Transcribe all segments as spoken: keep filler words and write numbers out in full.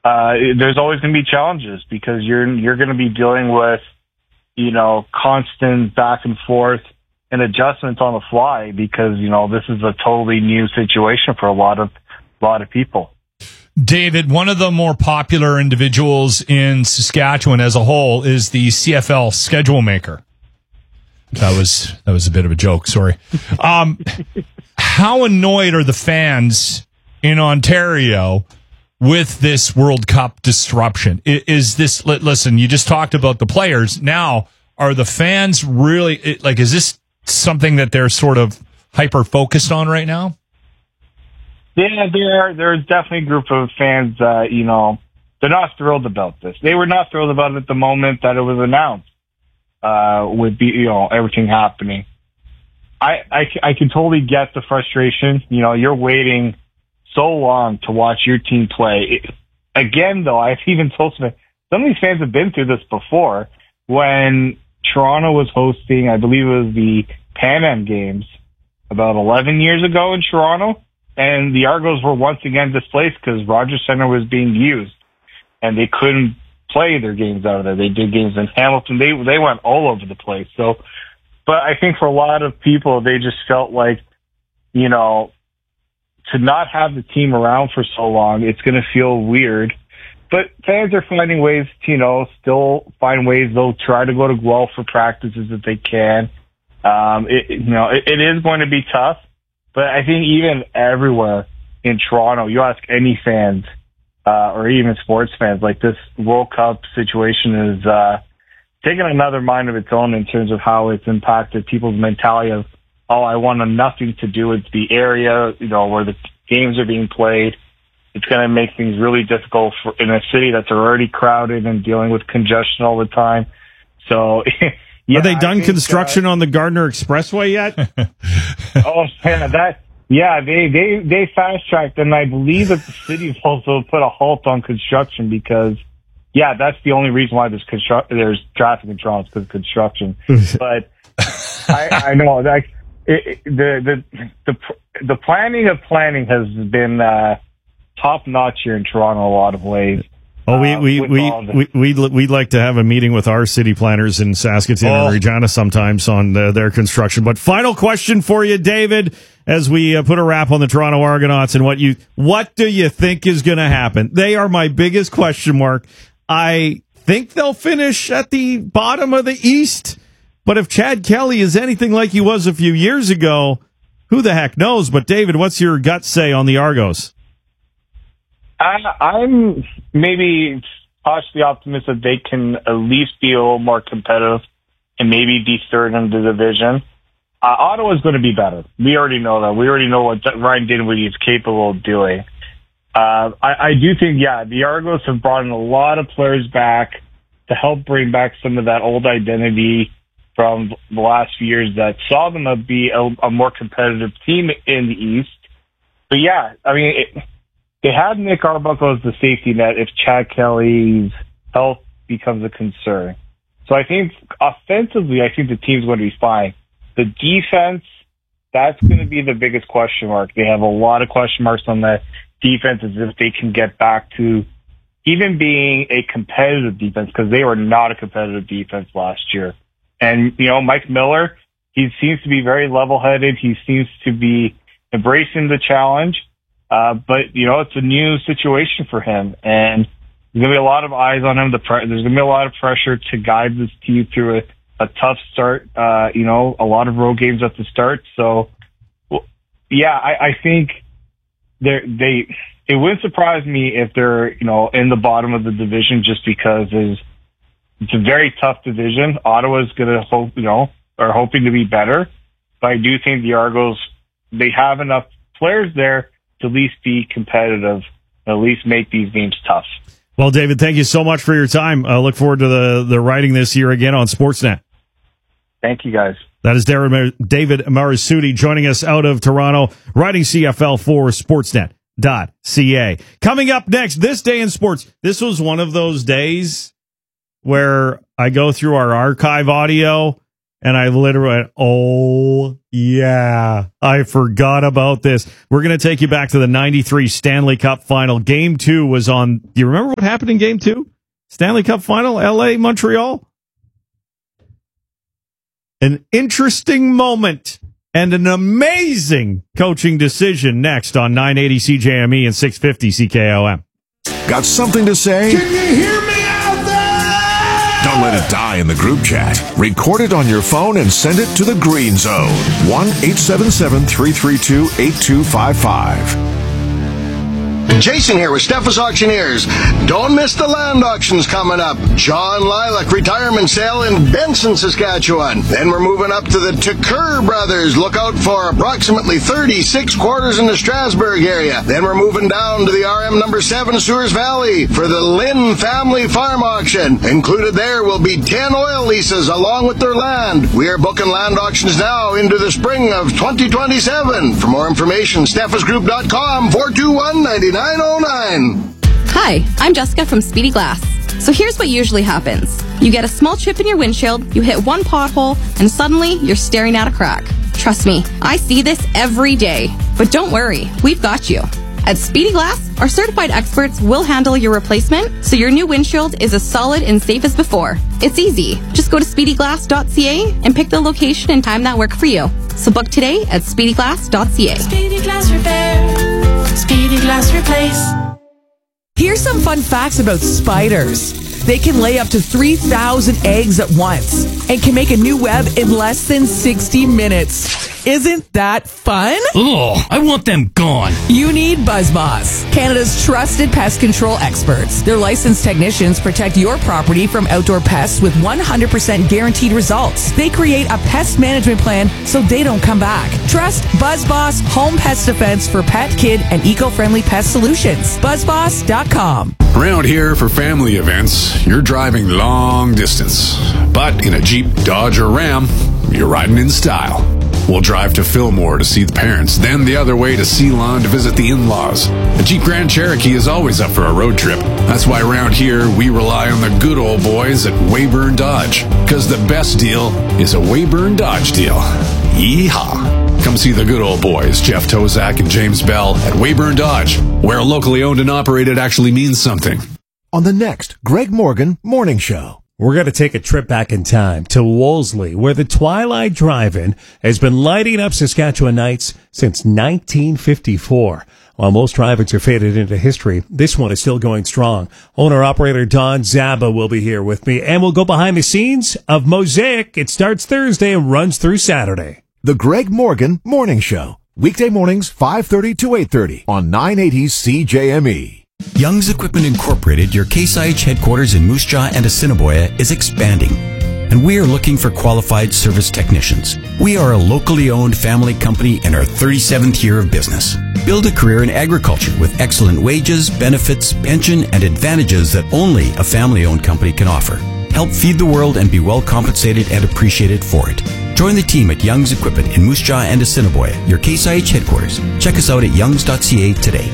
uh, there's always going to be challenges because you're you're going to be dealing with, you know, constant back and forth and adjustments on the fly because, you know, this is a totally new situation for a lot of a lot of people. David, one of the more popular individuals in Saskatchewan as a whole is the C F L schedule maker. That was that was a bit of a joke. Sorry. Um, how annoyed are the fans in Ontario with this World Cup disruption? Is, is this listen? You just talked about the players. Now, are the fans really like? Is this something that they're sort of hyper focused on right now? Yeah, there there's definitely a group of fans. Uh, you know, they're not thrilled about this. They were not thrilled about it at the moment that it was announced. Uh, with the, you know, everything happening. I, I, I can totally get the frustration. You know, you're waiting so long to watch your team play. It, again, though, I've even told some, some of these fans have been through this before. When Toronto was hosting, I believe it was the Pan Am Games about eleven years ago in Toronto, and the Argos were once again displaced because Rogers Centre was being used, and they couldn't play their games out of there. They did games in Hamilton. They they went all over the place. So, but I think for a lot of people, they just felt like, you know, to not have the team around for so long, it's going to feel weird. But fans are finding ways to, you know, still find ways. They'll try to go to Guelph for practices if they can. Um, it, you know, it, it is going to be tough. But I think even everywhere in Toronto, you ask any fans, Uh, or even sports fans, like this World Cup situation is uh, taking another mind of its own in terms of how it's impacted people's mentality of, oh, I want nothing to do with the area, you know, where the games are being played. It's going to make things really difficult for, in a city that's already crowded and dealing with congestion all the time. So, yeah. Are they done think, construction uh, on the Gardner Expressway yet? oh, man, that... Yeah, they, they, they fast-tracked, and I believe that the city's also put a halt on construction because, yeah, that's the only reason why there's constru- there's traffic in Toronto, because of construction. But I, I know, like, it, it, the, the, the, the planning of planning has been uh, top-notch here in Toronto in a lot of ways. Oh, we we uh, we, we we we'd like to have a meeting with our city planners in Saskatoon oh. and Regina sometimes on uh, their construction. But final question for you, David, as we uh, put a wrap on the Toronto Argonauts and what you what do you think is going to happen? They are my biggest question mark. I think they'll finish at the bottom of the East, but if Chad Kelly is anything like he was a few years ago, who the heck knows? But David, what's your gut say on the Argos? I, I'm maybe cautiously optimistic they can at least be a little more competitive and maybe be third in the division. Uh, Ottawa's going to be better. We already know that. We already know what Ryan Dinwiddie is capable of doing. Uh, I, I do think, yeah, the Argos have brought in a lot of players back to help bring back some of that old identity from the last few years that saw them be a, a more competitive team in the East. But yeah, I mean, it, they had Nick Arbuckle as the safety net if Chad Kelly's health becomes a concern. So I think offensively, I think the team's going to be fine. The defense, that's going to be the biggest question mark. They have a lot of question marks on the defense as if they can get back to even being a competitive defense because they were not a competitive defense last year. And, you know, Mike Miller, he seems to be very level-headed. He seems to be embracing the challenge. Uh, but, you know, it's a new situation for him, and there's going to be a lot of eyes on him. The pre- there's going to be a lot of pressure to guide this team through a, a tough start, uh, you know, a lot of road games at the start. So, well, yeah, I, I think they're, they, it wouldn't surprise me if they're, you know, in the bottom of the division just because there's, it's a very tough division. Ottawa's going to hope, you know, are hoping to be better. But I do think the Argos, they have enough players there to at least be competitive, at least make these games tough. Well, David, thank you so much for your time. I look forward to the, the writing this year again on Sportsnet. Thank you, guys. That is David Marasuti joining us out of Toronto, writing C F L for Sportsnet dot C A. Coming up next, This Day in Sports. This was one of those days where I go through our archive audio And I literally went, oh, yeah, I forgot about this. We're going to take you back to the ninety-three Stanley Cup final. Game two was on. Do you remember what happened in game two? Stanley Cup final, L A, Montreal. An interesting moment and an amazing coaching decision next on nine eighty C J M E and six fifty C K O M. Got something to say? Can you hear me out there? Don't let it die in the group chat. Record it on your phone and send it to the Green Zone. one eight seven seven, three three two, eight two five five. Jason here with Steffes Auctioneers. Don't miss the land auctions coming up. John Lilac retirement sale in Benson, Saskatchewan. Then we're moving up to the Tucker Brothers. Look out for approximately thirty-six quarters in the Strasbourg area. Then we're moving down to the R M number seven Sewers Valley for the Lynn Family Farm Auction. Included there will be ten oil leases along with their land. We are booking land auctions now into the spring of twenty twenty-seven. For more information, steffes group dot com, four two one, nine nine oh nine. Hi, I'm Jessica from Speedy Glass. So here's what usually happens. You get a small chip in your windshield, you hit one pothole, and suddenly you're staring at a crack. Trust me, I see this every day. But don't worry, we've got you. At Speedy Glass, our certified experts will handle your replacement so your new windshield is as solid and safe as before. It's easy. Just go to speedy glass dot c a and pick the location and time that work for you. So book today at speedy glass dot c a. Speedy Glass Repair. Speedy Glass Replace. Here's some fun facts about spiders. They can lay up to three thousand eggs at once and can make a new web in less than sixty minutes. Isn't that fun? Ugh, I want them gone. You need BuzzBoss, Canada's trusted pest control experts. Their licensed technicians protect your property from outdoor pests with one hundred percent guaranteed results. They create a pest management plan so they don't come back. Trust BuzzBoss Home Pest Defense for pet, kid, and eco-friendly pest solutions. buzz boss dot com. Around here for family events, you're driving long distance. But in a Jeep, Dodge, or Ram, you're riding in style. We'll drive to Fillmore to see the parents, then the other way to Ceylon to visit the in-laws. A Jeep Grand Cherokee is always up for a road trip. That's why around here, we rely on the good old boys at Weyburn Dodge. Because the best deal is a Weyburn Dodge deal. Yeehaw! Come see the good old boys, Jeff Tozak and James Bell at Weyburn Dodge, where locally owned and operated actually means something. On the next Greg Morgan Morning Show. We're going to take a trip back in time to Wolseley, where the Twilight Drive-In has been lighting up Saskatchewan nights since nineteen fifty-four. While most drive-ins are faded into history, this one is still going strong. Owner-operator Don Zaba will be here with me, and we'll go behind the scenes of Mosaic. It starts Thursday and runs through Saturday. The Greg Morgan Morning Show. Weekday mornings, five thirty to eight thirty on nine eighty C J M E. Young's Equipment Incorporated, your Case I H headquarters in Moose Jaw and Assiniboia, is expanding, and we are looking for qualified service technicians. We are a locally owned family company in our thirty-seventh year of business. Build a career in agriculture with excellent wages, benefits, pension, and advantages that only a family-owned company can offer. Help feed the world and be well compensated and appreciated for it. Join the team at Young's Equipment in Moose Jaw and Assiniboia, your Case I H headquarters. Check us out at youngs dot c a today.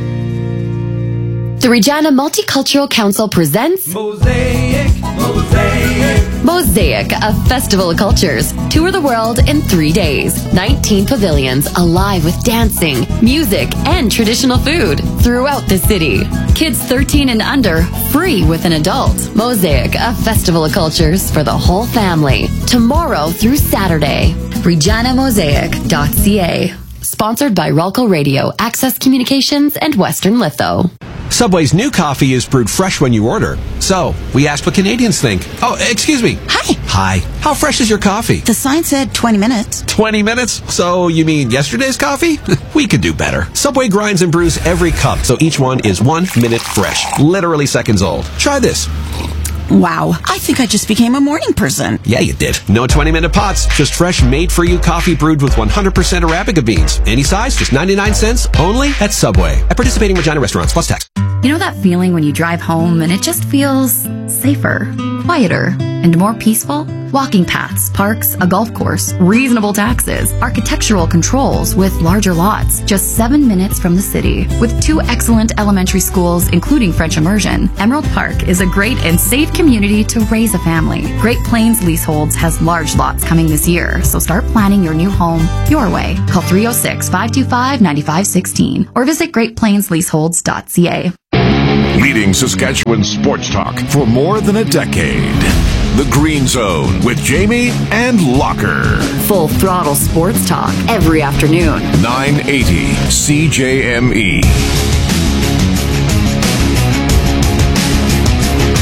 The Regina Multicultural Council presents Mosaic, Mosaic, Mosaic, a festival of cultures. Tour the world in three days. nineteen pavilions alive with dancing, music, and traditional food throughout the city. Kids thirteen and under, free with an adult. Mosaic, a festival of cultures for the whole family. Tomorrow through Saturday. regina mosaic dot c a. Sponsored by Ralco Radio, Access Communications, and Western Litho. Subway's new coffee is brewed fresh when you order. So, we asked what Canadians think. Oh, excuse me. Hi. Hi. How fresh is your coffee? The sign said twenty minutes. twenty minutes? So, you mean yesterday's coffee? We could do better. Subway grinds and brews every cup, so each one is one minute fresh. Literally seconds old. Try this. Wow, I think I just became a morning person. Yeah, you did. No twenty-minute pots, just fresh, made-for-you coffee brewed with one hundred percent Arabica beans. Any size, just ninety-nine cents, only at Subway. At participating Regina restaurants, plus tax. You know that feeling when you drive home and it just feels safer, quieter, and more peaceful? Walking paths, parks, a golf course, reasonable taxes, architectural controls with larger lots, just seven minutes from the city. With two excellent elementary schools, including French immersion, Emerald Park is a great and safe community to raise a family. Great Plains Leaseholds has large lots coming this year, so start planning your new home your way. Call three oh six, five two five, nine five one six or visit great plains leaseholds dot c a. Leading Saskatchewan sports talk for more than a decade. The Green Zone with Jamie and Locker. Full throttle sports talk every afternoon. nine eighty C J M E.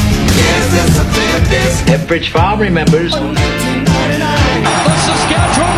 Epbridge Farm remembers. The Saskatchewan